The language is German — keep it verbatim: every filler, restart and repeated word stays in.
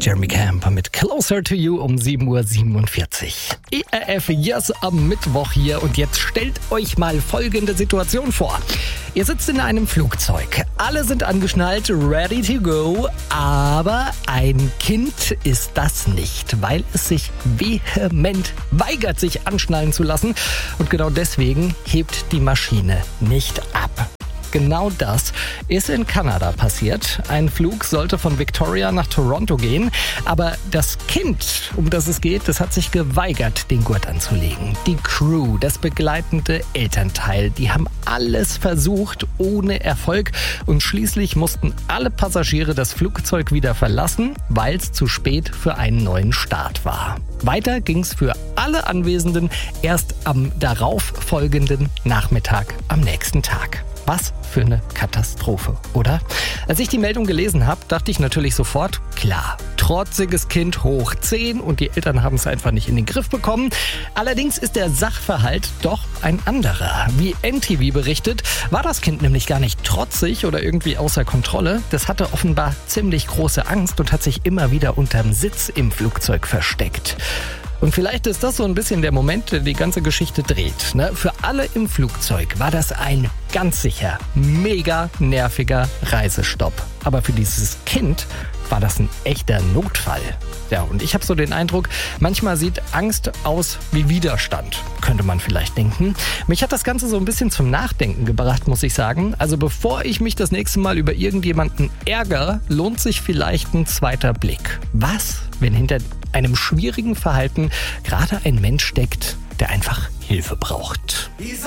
Jeremy Camp mit Closer to You um sieben Uhr siebenundvierzig. E R F Yes am Mittwoch hier und jetzt stellt euch mal folgende Situation vor. Ihr sitzt in einem Flugzeug, alle sind angeschnallt, ready to go, aber ein Kind ist das nicht, weil es sich vehement weigert, sich anschnallen zu lassen und genau deswegen hebt die Maschine nicht ab. Genau das ist in Kanada passiert. Ein Flug sollte von Victoria nach Toronto gehen, aber das Kind, um das es geht, das hat sich geweigert, den Gurt anzulegen. Die Crew, das begleitende Elternteil, die haben alles versucht, ohne Erfolg und schließlich mussten alle Passagiere das Flugzeug wieder verlassen, weil es zu spät für einen neuen Start war. Weiter ging's für alle Anwesenden erst am darauffolgenden Nachmittag am nächsten Tag. Was für eine Katastrophe, oder? Als ich die Meldung gelesen habe, dachte ich natürlich sofort, klar, trotziges Kind hoch zehn und die Eltern haben es einfach nicht in den Griff bekommen. Allerdings ist der Sachverhalt doch ein anderer. Wie N T V berichtet, war das Kind nämlich gar nicht trotzig oder irgendwie außer Kontrolle. Das hatte offenbar ziemlich große Angst und hat sich immer wieder unterm Sitz im Flugzeug versteckt. Und vielleicht ist das so ein bisschen der Moment, der die ganze Geschichte dreht. Ne? Für alle im Flugzeug war das ein ganz sicher mega nerviger Reisestopp. Aber für dieses Kind war das ein echter Notfall. Ja, und ich habe so den Eindruck, manchmal sieht Angst aus wie Widerstand, könnte man vielleicht denken. Mich hat das Ganze so ein bisschen zum Nachdenken gebracht, muss ich sagen. Also bevor ich mich das nächste Mal über irgendjemanden ärgere, lohnt sich vielleicht ein zweiter Blick. Was, wenn hinter einem schwierigen Verhalten gerade ein Mensch steckt, der einfach Hilfe braucht?